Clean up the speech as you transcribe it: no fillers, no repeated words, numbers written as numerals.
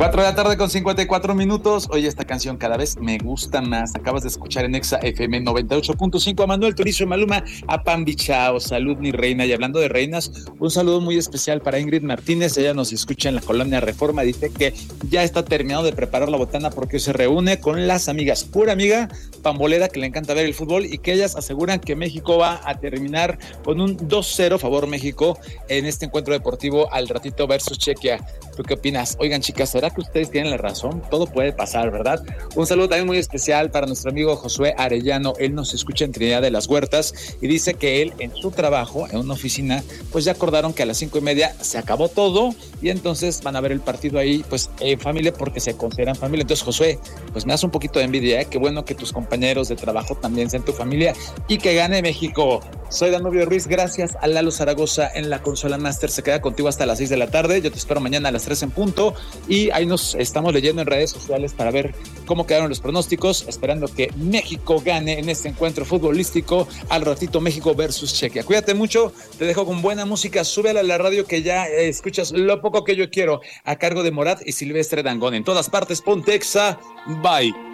4 de la tarde con 54 minutos. Oye, esta canción cada vez me gusta más. Acabas de escuchar en Exa FM 98.5 a Manuel Turizo y Maluma, a Pambi Chao, salud mi reina. Y hablando de reinas, un saludo muy especial para Ingrid Martínez. Ella nos escucha en la colonia Reforma. Dice que ya está terminado de preparar la botana porque se reúne con las amigas. Pura amiga pambolera que le encanta ver el fútbol y que ellas aseguran que México va a terminar con un 2-0 favor México en este encuentro deportivo al ratito versus Chequia. ¿Tú qué opinas? Oigan, chicas, ¿será que ustedes tienen la razón? Todo puede pasar, ¿verdad? Un saludo también muy especial para nuestro amigo Josué Arellano. Él nos escucha en Trinidad de las Huertas y dice que él en su trabajo, en una oficina, pues ya acordaron que a las 5:30 se acabó todo y entonces van a ver el partido ahí, pues en familia, porque se consideran familia. Entonces, Josué, pues me das un poquito de envidia, ¿eh? Qué bueno que tus compañeros de trabajo también sean tu familia y que gane México. Soy Danubio Ruiz, gracias a Lalo Zaragoza en la consola Master. Se queda contigo hasta las 6 de la tarde. Yo te espero mañana a las 3 en punto y ahí nos estamos leyendo en redes sociales para ver cómo quedaron los pronósticos, esperando que México gane en este encuentro futbolístico al ratito México versus Chequia. Cuídate mucho, te dejo con buena música, súbela a la radio que ya escuchas Lo Poco Que Yo Quiero a cargo de Morat y Silvestre Dangond. En todas partes, ponte Exa, bye.